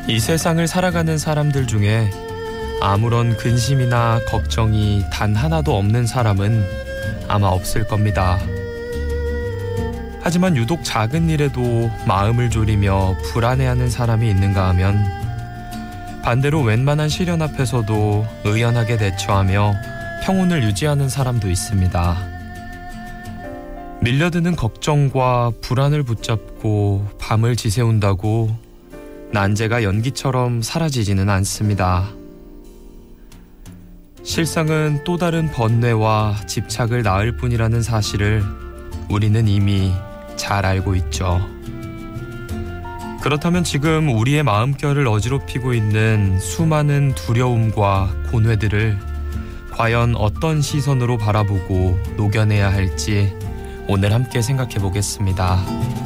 이 세상을 살아가는 사람들 중에 아무런 근심이나 걱정이 단 하나도 없는 사람은 아마 없을 겁니다. 하지만 유독 작은 일에도 마음을 졸이며 불안해하는 사람이 있는가 하면 반대로 웬만한 시련 앞에서도 의연하게 대처하며 평온을 유지하는 사람도 있습니다. 밀려드는 걱정과 불안을 붙잡고 밤을 지새운다고 난제가 연기처럼 사라지지는 않습니다. 실상은 또 다른 번뇌와 집착을 낳을 뿐이라는 사실을 우리는 이미 잘 알고 있죠. 그렇다면 지금 우리의 마음결을 어지럽히고 있는 수많은 두려움과 고뇌들을 과연 어떤 시선으로 바라보고 녹여내야 할지 오늘 함께 생각해 보겠습니다.